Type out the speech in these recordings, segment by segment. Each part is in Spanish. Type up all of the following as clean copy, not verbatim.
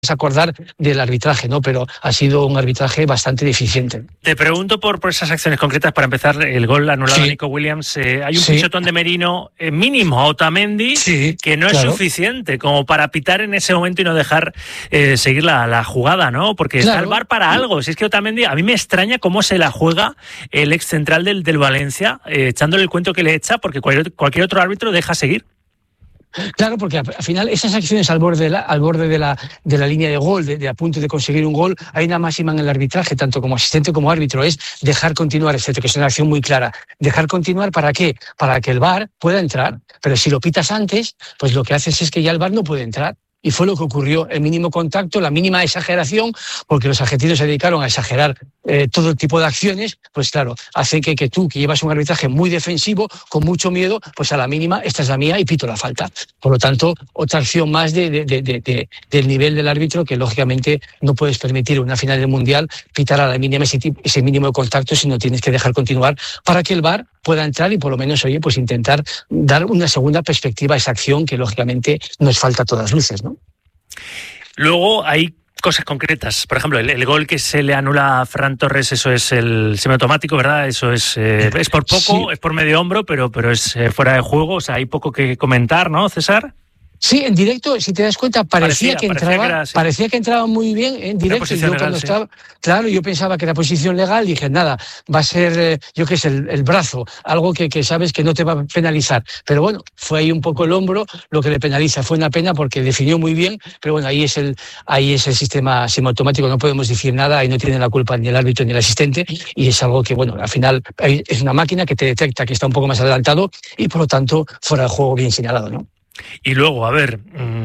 acordar del arbitraje, ¿no? Pero ha sido un arbitraje bastante deficiente. Te pregunto por esas acciones concretas. Para empezar, el gol anulado a Nico Williams, hay un pisotón de Merino mínimo a Otamendi que no es suficiente como para pitar en ese momento y no dejar seguir la jugada, ¿no? Porque está el VAR para algo. Si es que Otamendi, a mí me extraña cómo se la juega el ex central del Valencia, echándole el cuento que le echa, porque cualquier otro árbitro deja seguir. Claro, porque al final esas acciones al borde de la línea de gol, de a punto de conseguir un gol, hay una máxima en el arbitraje, tanto como asistente como árbitro, es dejar continuar, excepto que es una acción muy clara. ¿Dejar continuar para qué? Para que el VAR pueda entrar. Pero si lo pitas antes, pues lo que haces es que ya el VAR no puede entrar. Y fue lo que ocurrió, el mínimo contacto, la mínima exageración, porque los argentinos se dedicaron a exagerar todo tipo de acciones, pues claro, hace que tú, que llevas un arbitraje muy defensivo, con mucho miedo, pues a la mínima, esta es la mía y pito la falta. Por lo tanto, otra acción más del nivel del árbitro, que lógicamente no puedes permitir en una final del Mundial pitar a la mínima ese mínimo de contacto, sino tienes que dejar continuar para que el VAR pueda entrar y por lo menos, oye, pues intentar dar una segunda perspectiva a esa acción que lógicamente nos falta a todas luces, ¿no? Luego hay cosas concretas. Por ejemplo, el gol que se le anula a Ferran Torres, eso es el semiautomático, ¿verdad? Eso es por poco, es por medio hombro, pero es fuera de juego. O sea, hay poco que comentar, ¿no, César? Sí, en directo, si te das cuenta, parecía que entraba muy bien en directo. Yo pensaba que era posición legal, dije, nada, va a ser, el brazo, algo que sabes que no te va a penalizar. Pero bueno, fue ahí un poco el hombro lo que le penaliza. Fue una pena porque definió muy bien, pero bueno, ahí es el sistema semiautomático, no podemos decir nada, ahí no tiene la culpa ni el árbitro ni el asistente, y es algo que, bueno, al final es una máquina que te detecta que está un poco más adelantado y por lo tanto fuera de juego bien señalado, ¿no? Y luego, a ver,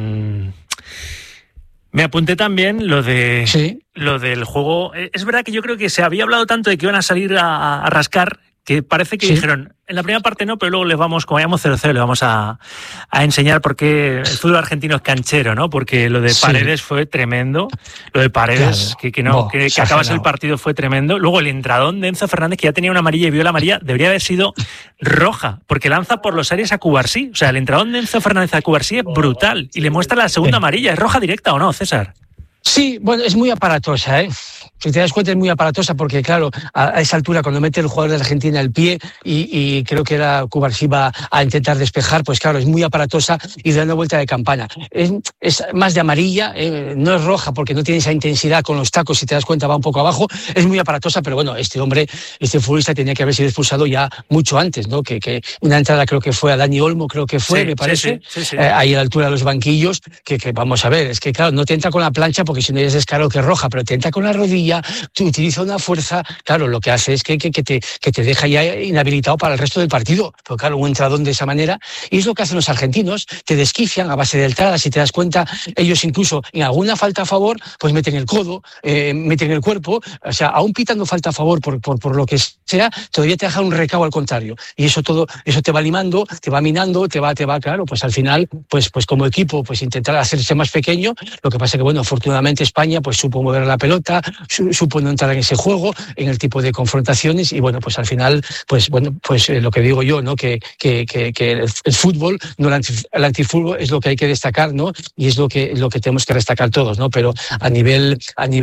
me apunté también lo del juego. Es verdad que yo creo que se había hablado tanto de que iban a salir a rascar, que parece que dijeron, en la primera parte no, pero luego les vamos, como llamamos 0-0, le vamos a enseñar por qué el fútbol argentino es canchero, ¿no? Porque lo de Paredes fue tremendo, lo de Paredes, que acabas el partido fue tremendo. Luego el entradón de Enzo Fernández, que ya tenía una amarilla y vio la amarilla, debería haber sido roja, porque lanza por los aires a Cubarsí. O sea, el entradón de Enzo Fernández a Cubarsí es brutal, y le muestra la segunda amarilla. ¿Es roja directa o no, César? Sí, bueno, es muy aparatosa, ¿eh? Si te das cuenta es muy aparatosa porque, claro, a esa altura cuando mete el jugador de Argentina el pie y creo que era Cubarsí va a intentar despejar, pues claro, es muy aparatosa y da una vuelta de campana. Es más de amarilla, no es roja porque no tiene esa intensidad con los tacos, si te das cuenta va un poco abajo, es muy aparatosa, pero bueno, este futbolista tenía que haber sido expulsado ya mucho antes, ¿no? Que una entrada creo que fue a Dani Olmo, me parece, ahí a la altura de los banquillos, que vamos a ver, es que claro, no te entra con la plancha porque si no ya es descaro que es roja, pero te entra con la rodilla, tú utilizas una fuerza, claro, lo que hace es que te deja ya inhabilitado para el resto del partido, pero claro, un entradón de esa manera, y es lo que hacen los argentinos, te desquician a base de entradas, si te das cuenta, ellos incluso en alguna falta a favor, pues meten el codo, meten el cuerpo, o sea, aún pitando falta a favor por lo que sea, todavía te deja un recao al contrario, y eso te va limando, te va minando, te va, claro, pues al final, pues como equipo, pues intentar hacerse más pequeño, lo que pasa que, bueno, afortunadamente España, pues supo mover la pelota, supo no entrar en ese juego, en el tipo de confrontaciones, y bueno, pues al final, pues lo que digo yo, ¿no? Que el fútbol, no el antifútbol es lo que hay que destacar, ¿no? Y es lo que tenemos que destacar todos, ¿no? Pero a nivel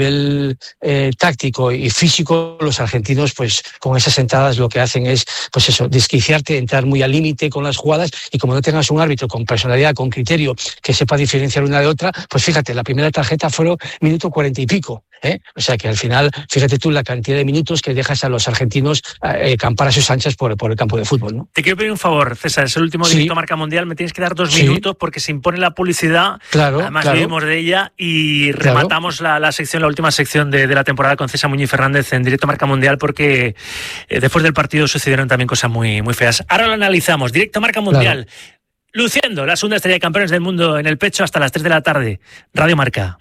táctico y físico, los argentinos, pues con esas entradas lo que hacen es, pues eso, desquiciarte, entrar muy al límite con las jugadas, y como no tengas un árbitro con personalidad, con criterio, que sepa diferenciar una de otra, pues fíjate, la primera tarjeta fueron minuto 40 y pico, ¿eh? O sea que al final, fíjate tú la cantidad de minutos que dejas a los argentinos campar a sus anchas por el campo de fútbol, ¿no? Te quiero pedir un favor, César, es el último directo Marca Mundial, me tienes que dar 2 minutos porque se impone la publicidad, además vivimos de ella y rematamos la última sección de la temporada con César Muñiz Fernández en directo Marca Mundial, porque después del partido sucedieron también cosas muy, muy feas. Ahora lo analizamos, directo Marca Mundial, luciendo la segunda estrella de campeones del mundo en el pecho hasta las 3 de la tarde, Radio Marca.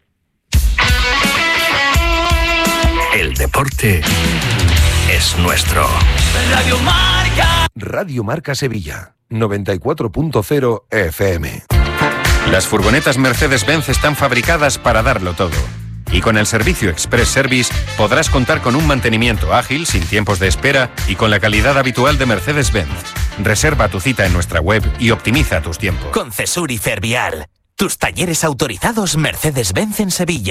El deporte es nuestro. Radio Marca. Radio Marca Sevilla, 94.0 FM. Las furgonetas Mercedes-Benz están fabricadas para darlo todo. Y con el servicio Express Service podrás contar con un mantenimiento ágil, sin tiempos de espera y con la calidad habitual de Mercedes-Benz. Reserva tu cita en nuestra web y optimiza tus tiempos. Concesur y Fervial. Tus talleres autorizados Mercedes-Benz en Sevilla.